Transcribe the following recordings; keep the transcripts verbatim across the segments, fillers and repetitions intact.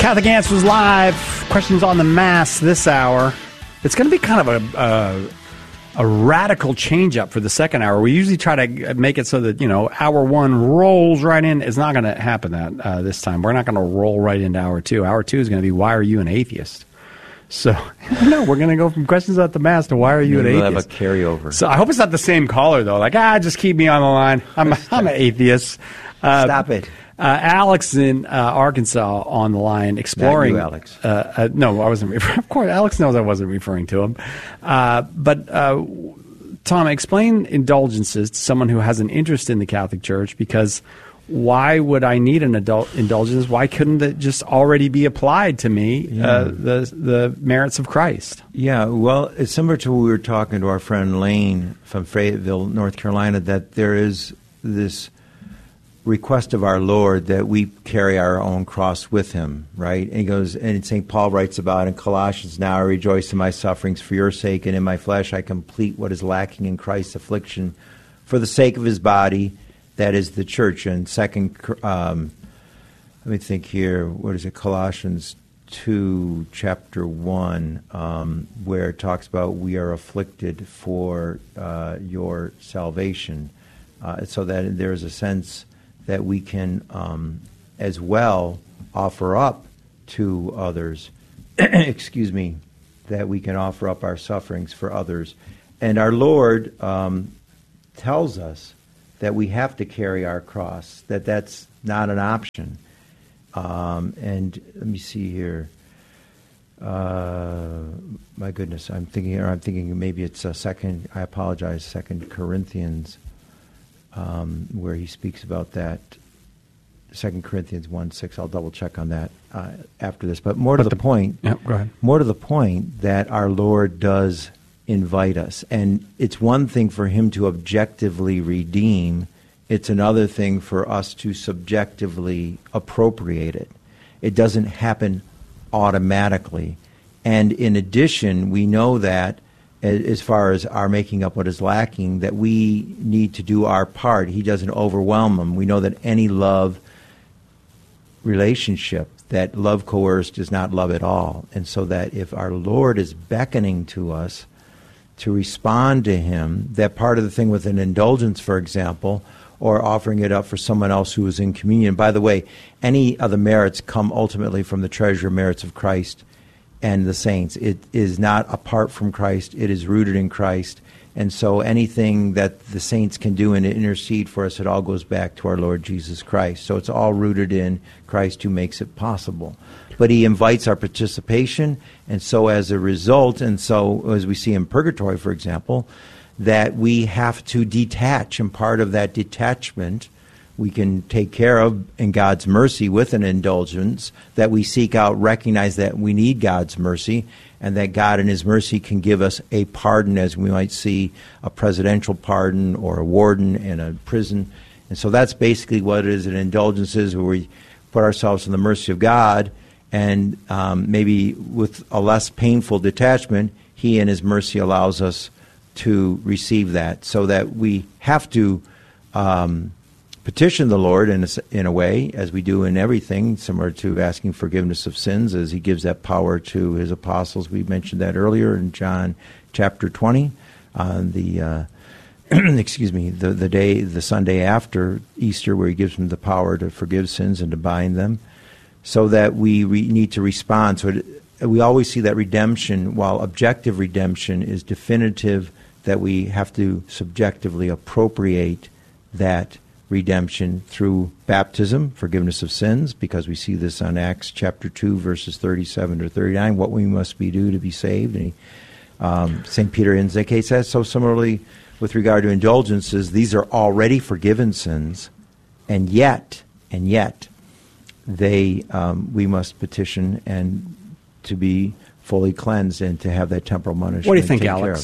Catholic Answers Live. Questions on the Mass this hour. It's going to be kind of a, a a radical change-up for the second hour. We usually try to make it so that, you know, hour one rolls right in. It's not going to happen that uh, this time. We're not going to roll right into hour two. Hour two is going to be, why are you an atheist? So, no, we're going to go from questions at the Mass to why are you Maybe an we'll atheist? have a carryover. So I hope it's not the same caller, though. Like, ah, just keep me on the line. I'm, I'm an atheist. Uh, Stop it. Uh, Alex in uh, Arkansas on the line exploring. Not you, Alex. Uh, uh, no, I wasn't referring. Of course, Alex knows I wasn't referring to him. Uh, but uh, Tom, explain indulgences to someone who has an interest in the Catholic Church, because why would I need an adult indulgence? Why couldn't it just already be applied to me, yeah. uh, the the merits of Christ? Yeah, well, it's similar to what we were talking to our friend Lane from Fayetteville, North Carolina, that there is this request of our Lord that we carry our own cross with him, right? And he goes, and Saint Paul writes about in Colossians, now I rejoice in my sufferings for your sake, and in my flesh I complete what is lacking in Christ's affliction for the sake of his body, that is the church. And second, um, let me think here, what is it, Colossians two, chapter one, um, where it talks about we are afflicted for uh, your salvation, uh, so that there is a sense that we can um, as well offer up to others, excuse me, that we can offer up our sufferings for others. And our Lord um, tells us that we have to carry our cross, that that's not an option. Um, and let me see here. Uh, my goodness, I'm thinking, or I'm thinking maybe it's a second, I apologize, Second Corinthians, Um, where he speaks about that, Second Corinthians one six. I'll double check on that uh, after this. But more to but the, the point, yeah, go ahead. more to the point that our Lord does invite us, and it's one thing for him to objectively redeem; it's another thing for us to subjectively appropriate it. It doesn't happen automatically, and in addition, we know that, as far as our making up what is lacking, that we need to do our part. He doesn't overwhelm them. We know that any love relationship, that love coerced is not love at all. And so that if our Lord is beckoning to us to respond to him, that part of the thing with an indulgence, for example, or offering it up for someone else who is in communion. By the way, any of the merits come ultimately from the treasure merits of Christ and the saints. It is not apart from Christ. It is rooted in Christ. And so anything that the saints can do and intercede for us, it all goes back to our Lord Jesus Christ. So it's all rooted in Christ who makes it possible. But he invites our participation, and so as a result, and so as we see in purgatory, for example, that we have to detach, and part of that detachment we can take care of in God's mercy with an indulgence, that we seek out, recognize that we need God's mercy, and that God in his mercy can give us a pardon, as we might see a presidential pardon or a warden in a prison. And so that's basically what it is. An indulgence is where we put ourselves in the mercy of God, and um, maybe with a less painful detachment, he in his mercy allows us to receive that, so that we have to um, petition the Lord in a, in a way, as we do in everything, similar to asking forgiveness of sins, as he gives that power to his apostles. We mentioned that earlier in John chapter twenty, on the uh, excuse me, the the day, the Sunday after Easter, where he gives them the power to forgive sins and to bind them, so that we re- need to respond. So it, we always see that redemption, while objective redemption is definitive, that we have to subjectively appropriate that redemption through baptism, forgiveness of sins, because we see this on Acts chapter two, verses thirty-seven to thirty-nine, what we must be do to be saved. And he, um, Saint Peter indicates that. So similarly, with regard to indulgences, these are already forgiven sins, and yet, and yet, they um, we must petition and to be fully cleansed and to have that temporal punishment. What do you think, Alex?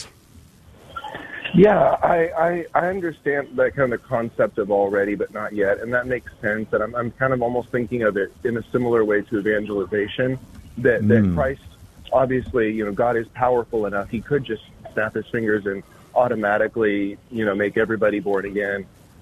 Yeah, I, I, I understand that kind of concept of already but not yet, and that makes sense. And I'm, I'm kind of almost thinking of it in a similar way to evangelization, that, mm. that Christ, obviously, you know, God is powerful enough. He could just snap his fingers and automatically, you know, make everybody born again.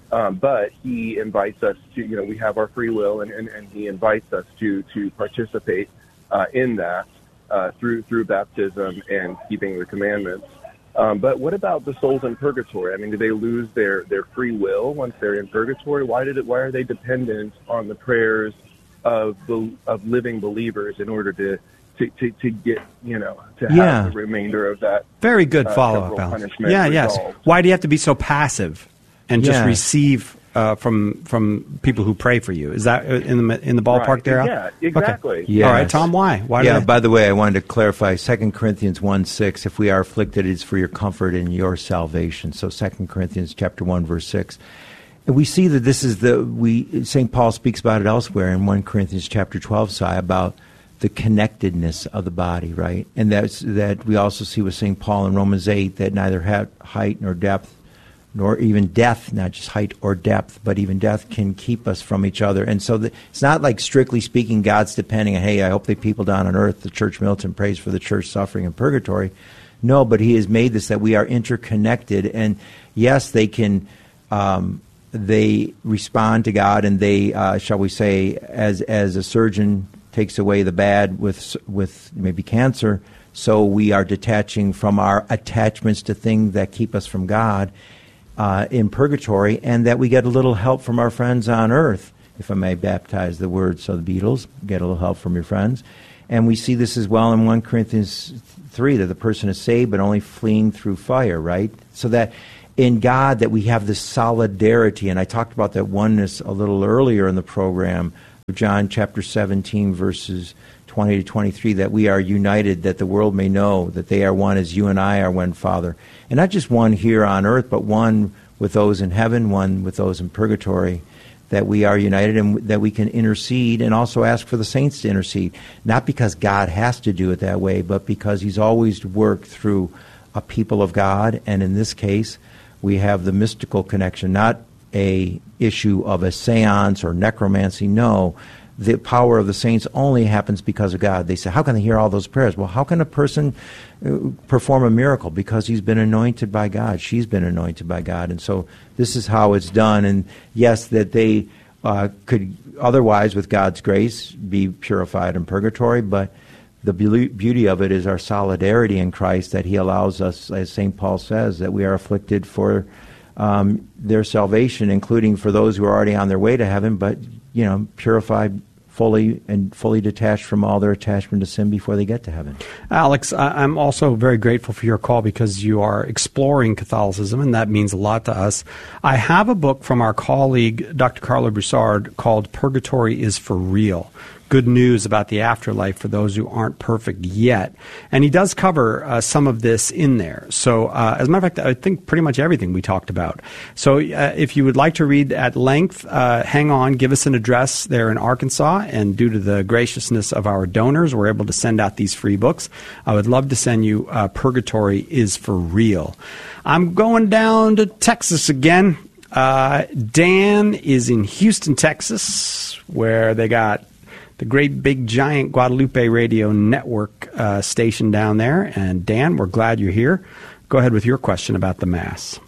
Um, but he invites us to, you know, we have our free will, and, and, and he invites us to to participate uh, in that uh, through through baptism and keeping the commandments. Um, but what about the souls in purgatory? I mean, do they lose their, their free will once they're in purgatory? Why did it? Why are they dependent on the prayers of the of living believers in order to to, to, to get, you know, to have Yeah. the remainder of that? Very good uh, follow-up, temporal Alex. punishment Yeah, yes. resolved? Why do you have to be so passive and just Yeah. receive uh, from from people who pray for you? Is that in the in the ballpark Right. there, Al? Yeah, exactly. Okay. Yes. All right, Tom, why? Why yeah, do they- by the way, I wanted to clarify Second Corinthians one six, if we are afflicted, it is for your comfort and your salvation. So Second Corinthians chapter one, verse six. And we see that this is the, we Saint Paul speaks about it elsewhere in First Corinthians chapter twelve, Si, about the connectedness of the body, right? And that's, that we also see with Saint Paul in Romans eight, that neither ha- height nor depth, nor even death, not just height or depth, but even death can keep us from each other. And so the, it's not like, strictly speaking, God's depending on, hey, I hope the people down on earth, the church militant, prays for the church suffering in purgatory. No, but he has made this that we are interconnected. And yes, they can, um, they respond to God, and they, uh, shall we say, as as a surgeon takes away the bad with with maybe cancer, so we are detaching from our attachments to things that keep us from God uh, in purgatory, and that we get a little help from our friends on earth, if I may baptize the word. So the Beatles, get a little help from your friends. And we see this as well in First Corinthians three, that the person is saved but only fleeing through fire, right? So that in God that we have this solidarity, and I talked about that oneness a little earlier in the program, John chapter seventeen, verses twenty to twenty-three, that we are united, that the world may know that they are one as you and I are one, Father. And not just one here on earth, but one with those in heaven, one with those in purgatory, that we are united and that we can intercede and also ask for the saints to intercede. Not because God has to do it that way, but because he's always worked through a people of God, and in this case, we have the mystical connection, not a issue of a seance or necromancy. No, the power of the saints only happens because of God. They say, how can they hear all those prayers? Well, how can a person perform a miracle? Because he's been anointed by God. She's been anointed by God. And so this is how it's done. And yes, that they uh, could otherwise, with God's grace, be purified in purgatory, but the beauty of it is our solidarity in Christ, that he allows us, as Saint Paul says, that we are afflicted for um, their salvation, including for those who are already on their way to heaven, but, you know, purified fully and fully detached from all their attachment to sin before they get to heaven. Alex, I- I'm also very grateful for your call because you are exploring Catholicism, and that means a lot to us. I have a book from our colleague, Doctor Carla Broussard, called Purgatory is for Real. Good news about the afterlife for those who aren't perfect yet. And he does cover uh, some of this in there. So, uh, as a matter of fact, I think pretty much everything we talked about. So, uh, if you would like to read at length, uh, hang on, give us an address there in Arkansas. And due to the graciousness of our donors, we're able to send out these free books. I would love to send you uh, Purgatory is for Real. I'm going down to Texas again. Uh, Dan is in Houston, Texas, where they got the great big giant Guadalupe Radio Network uh, station down there. And Dan, we're glad you're here. Go ahead with your question about the Mass.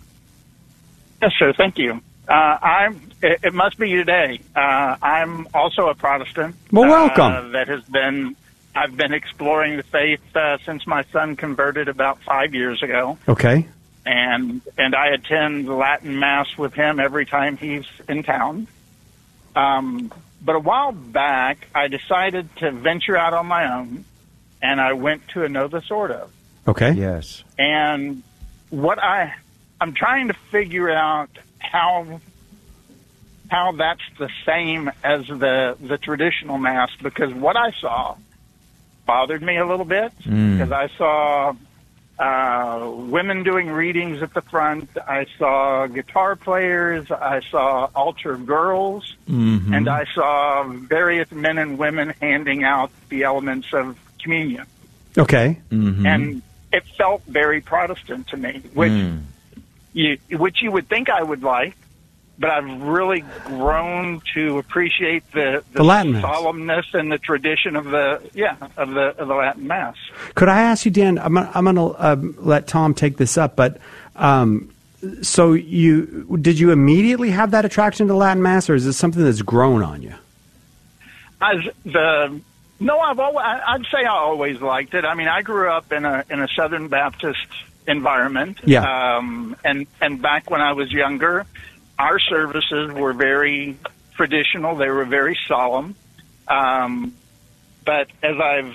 Yes, sir. Thank you. Uh, I'm. It, it must be today. Uh, I'm also a Protestant. Well, welcome. Uh, that has been. I've been exploring the faith uh, since my son converted about five years ago. Okay. And and I attend Latin Mass with him every time he's in town. Um. But a while back, I decided to venture out on my own, and I went to a Novus Ordo. Okay. Yes. And what I, I'm trying to figure out how how that's the same as the the traditional Mass, because what I saw bothered me a little bit, Mm. because I saw uh, women doing readings at the front. I saw guitar players. I saw altar girls. Mm-hmm. And I saw various men and women handing out the elements of communion. Okay. Mm-hmm. And it felt very Protestant to me, which Mm. you which you would think I would like, but I've really grown to appreciate the, the, The Latin Mass. solemnness and the tradition of the yeah of the of the Latin Mass. Could I ask you, Dan, I'm, I'm going to uh, let Tom take this up, but um, so you did you immediately have that attraction to Latin Mass, or is this something that's grown on you? As the no, I've always, I'd say I always liked it. I mean, I grew up in a in a Southern Baptist environment. Yeah. Um, and and back when I was younger, our services were very traditional. They were very solemn. Um, but as I've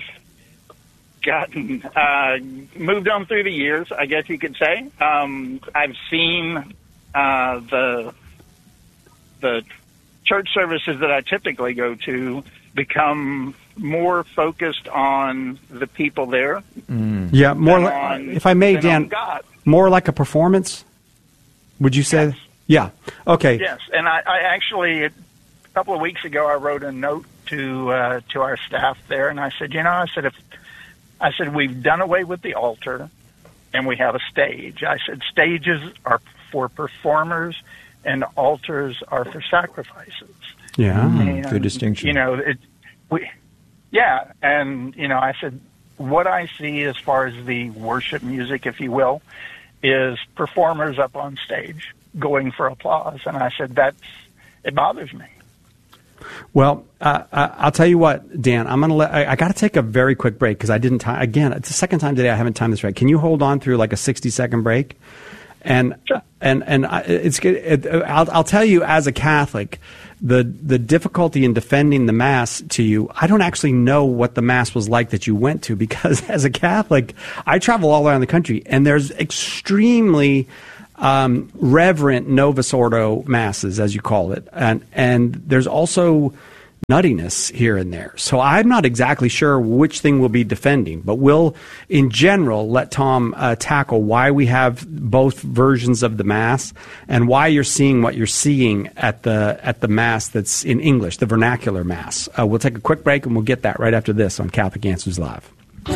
gotten uh, moved on through the years, I guess you could say, um, I've seen uh, the the church services that I typically go to become more focused on the people there. Mm. Yeah, more. Like, on, if I may, Dan, God. more like a performance. Would you say? Yes. Yeah. Okay. Yes, and I, I actually a couple of weeks ago I wrote a note to uh, to our staff there, and I said, you know, I said if I said we've done away with the altar, and we have a stage. I said stages are for performers, and altars are for sacrifices. Yeah, mm, good distinction. You know, it, we, yeah, and you know, I said what I see as far as the worship music, if you will, is performers up on stage going for applause, and I said that's it bothers me. Well, uh, I'll tell you what, Dan. I'm gonna let. I, I got to take a very quick break because I didn't time. Again, it's the second time today I haven't timed this right. Can you hold on through like a sixty second break? And sure. and and I, it's good. It, I'll I'll tell you as a Catholic, the the difficulty in defending the Mass to you. I don't actually know what the Mass was like that you went to because as a Catholic, I travel all around the country, and there's extremely Um, reverent Novus Ordo masses, as you call it, and and there's also nuttiness here and there. So I'm not exactly sure which thing we'll be defending, but we'll, in general, let Tom uh, tackle why we have both versions of the Mass and why you're seeing what you're seeing at the at the Mass that's in English, the vernacular Mass. Uh, we'll take a quick break, and we'll get that right after this on Catholic Answers Live.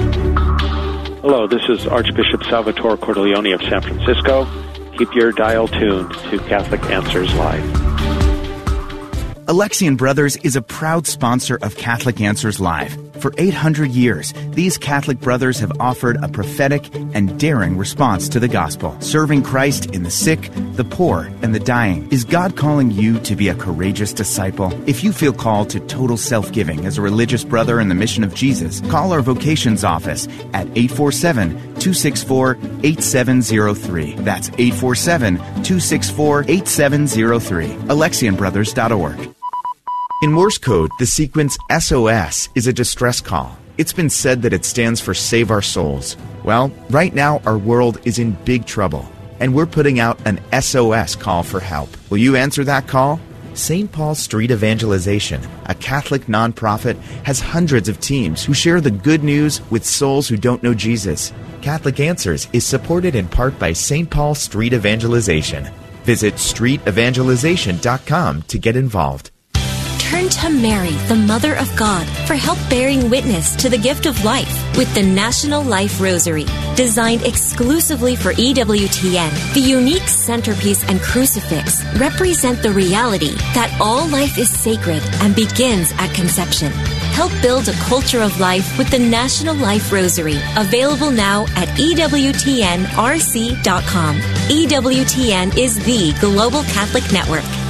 Hello, this is Archbishop Salvatore Cordileone of San Francisco. Keep your dial tuned to Catholic Answers Live. Alexian Brothers is a proud sponsor of Catholic Answers Live. For eight hundred years, these Catholic brothers have offered a prophetic and daring response to the gospel, serving Christ in the sick, the poor, and the dying. Is God calling you to be a courageous disciple? If you feel called to total self-giving as a religious brother in the mission of Jesus, call our vocations office at eight four seven, two six four, eight seven zero three. That's eight four seven, two six four, eight seven zero three. Alexian Brothers dot org. In Morse code, the sequence S O S is a distress call. It's been said that it stands for Save Our Souls. Well, right now our world is in big trouble, and we're putting out an S O S call for help. Will you answer that call? Saint Paul Street Evangelization, a Catholic nonprofit, has hundreds of teams who share the good news with souls who don't know Jesus. Catholic Answers is supported in part by Saint Paul Street Evangelization. Visit street evangelization dot com to get involved. Turn to Mary, the Mother of God, for help bearing witness to the gift of life with the National Life Rosary. Designed exclusively for E W T N, the unique centerpiece and crucifix represent the reality that all life is sacred and begins at conception. Help build a culture of life with the National Life Rosary, available now at E W T N R C dot com. E W T N is the global Catholic network.